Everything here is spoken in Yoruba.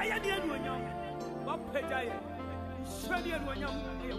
Yaya dear, no one, what pay, Shreddie and one young.